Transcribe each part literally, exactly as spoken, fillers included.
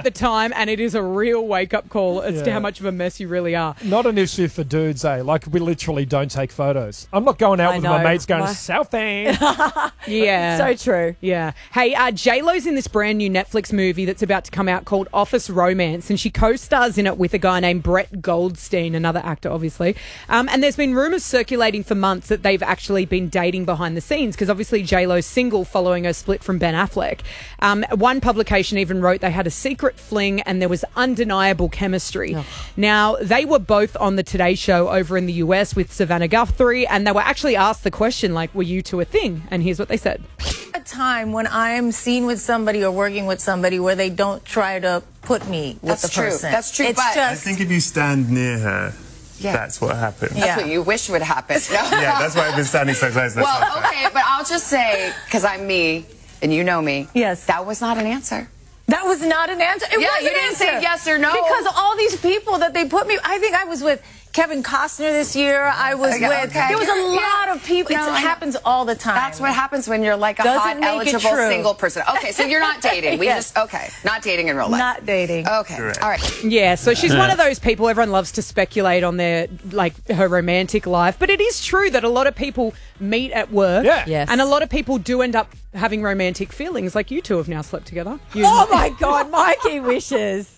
the time, and it is a real wake-up call as Yeah. to how much of a mess you really are. Not an issue for dudes, eh? Like, we literally don't take photos. I'm not going out I with know. my mates going, My- selfie. Yeah. So true. Yeah. Hey, uh, J-Lo's in this brand new Netflix movie that's about to come out called Office Romance, and she co-stars in it with a guy named Brett Goldstein, another actor, obviously. Um, and there's been rumours circulating for months that they've actually been dating behind the scenes, because obviously J-Lo's single following her split from Ben Affleck. Um, one publication even wrote they had a secret fling and there was undeniable chemistry. Oh. Now, they were both on the Today Show over in the U S with Savannah Guthrie, and they were actually asked the question, like, were you two a thing? And here's what they said. A time when I'm seen with somebody or working with somebody where they don't try to put me with That's the true. person. That's true, It's but- just, I think if you stand near her, Yeah. that's what happens. That's Yeah. what you wish would happen. Yeah, that's why I've been standing so close. That's Well, not fair. okay, but I'll just say, because I'm me, and you know me. Yes. That was not an answer. that was not an answer. It Yeah, was you an didn't answer. say yes or no. Because all these people that they put me, I think I was with Kevin Costner this year. I was Okay, with, okay. there was a Yeah. lot of people. No, it I know. happens all the time. That's what happens when you're like a Doesn't hot, make it eligible, true. single person. Okay, so you're not dating. We Yes. just, okay, not dating in real life. Not dating. Okay, Correct. all right. Yeah, so she's one of those people, everyone loves to speculate on their, like, her romantic life. But it is true that a lot of people meet at work. Yeah. Yes. And a lot of people do end up having romantic feelings. Like, you two have now slept together. You- Oh my God, Mikey wishes.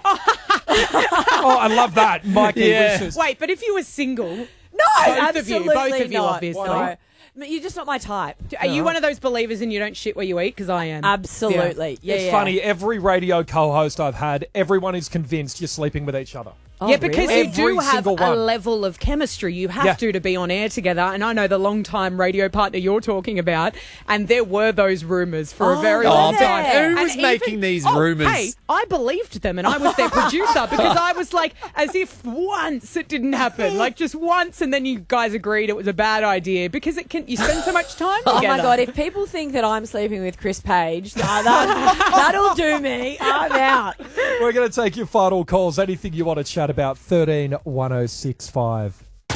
Oh, I love that. Mikey Yeah. wishes. Wait, but if you were single, No, Both of you, absolutely both of you, not. obviously. No. You're just not my type. are you one of those believers in you don't shit where you eat? Because I am. Absolutely. Yeah, It's yeah. funny. Every radio co-host I've had, everyone is convinced you're sleeping with each other. Oh, Yeah, because really? you do Every have single a one. level of chemistry. You have Yeah. to to be on air together. And I know the long-time radio partner you're talking about, and there were those rumours for a Oh, very Oh, long yeah. time. Who And was making these oh, rumours? Hey, I believed them, and I was their producer because I was like, as if once it didn't happen, like just once, and then you guys agreed it was a bad idea because it can. You spend so much time Oh together. my God, if people think that I'm sleeping with Chris Page, nah, that, that'll do me. I'm out. We're going to take your final calls. Anything you want to chat about, thirteen one oh six five.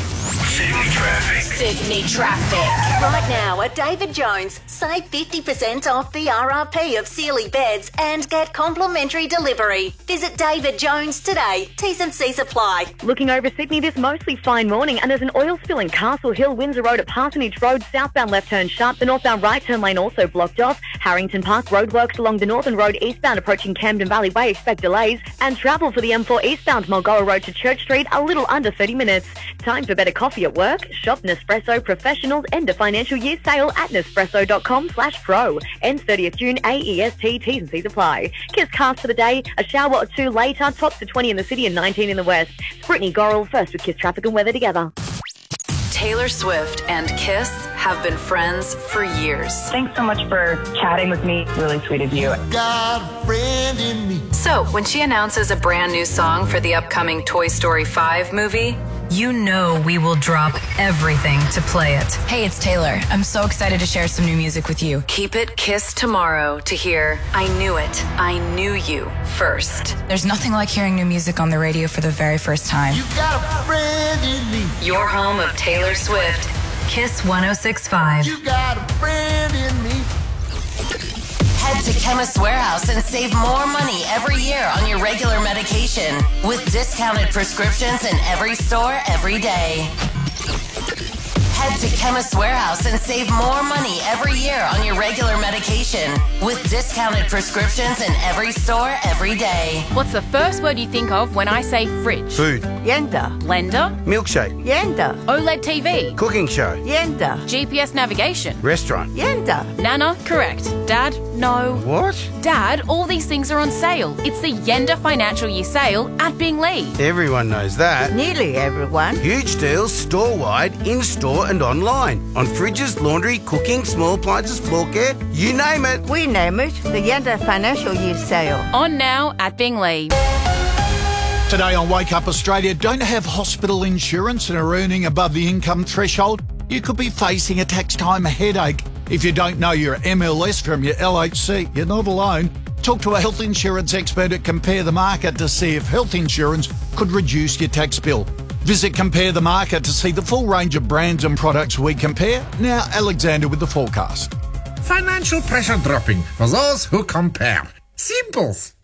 Sydney traffic. Sydney traffic. Right now at David Jones, save fifty percent off the R R P of Sealy beds and get complimentary delivery. Visit David Jones today. T's and C's apply. Looking over Sydney this mostly fine morning, and there's an oil spill in Castle Hill, Windsor Road at Parsonage Road, southbound left turn sharp. The northbound right turn lane also blocked off. Harrington Park roadworks along the Northern Road eastbound approaching Camden Valley Way, expect delays. And travel for the M four eastbound Mulgoa Road to Church Street, a little under thirty minutes. Time for better coffee at work. Shop Nespresso Professionals end of financial year sale at Nespresso.com slash pro. Ends thirtieth June, A E S T, T's and C's apply. Kiss cast for the day, a shower or two later, tops to twenty in the city and nineteen in the west. It's Brittany Gorrell first with Kiss Traffic and Weather together. Taylor Swift and Kiss have been friends for years. Thanks so much for chatting with me. Really sweet of you. Got a friend in me. So, when she announces a brand new song for the upcoming Toy Story five movie, you know we will drop everything to play it. Hey, it's Taylor. I'm so excited to share some new music with you. Keep it Kiss tomorrow to hear I Knew It, I Knew You first. There's nothing like hearing new music on the radio for the very first time. You got a friend in me. Your home of Taylor Swift. Kiss one oh six point five. You got a friend in me. Head to Chemist Warehouse and save more money every year on your regular medication with discounted prescriptions in every store every day. Head to Chemist Warehouse and save more money every year on your regular medication with discounted prescriptions in every store every day. What's the first word you think of when I say fridge? Food. Yenda. Blender. Milkshake. Yenda. OLED T V. Cooking show. Yenda. G P S navigation. Restaurant. Yenda. Nana, correct. Dad, no. What? Dad, all these things are on sale. It's the Yenda Financial Year Sale at Binglee. Everyone knows that. Nearly everyone. Huge deals store-wide, in-store and online. On fridges, laundry, cooking, small appliances, floor care, you name it. We name it the Yenda Financial Year Sale. On now at Binglee. Today on Wake Up Australia, don't have hospital insurance and are earning above the income threshold? You could be facing a tax time headache. If you don't know your M L S from your L H C, you're not alone. Talk to a health insurance expert at Compare the Market to see if health insurance could reduce your tax bill. Visit Compare the Market to see the full range of brands and products we compare. Now, Alexander with the forecast. Financial pressure dropping for those who compare. Simples.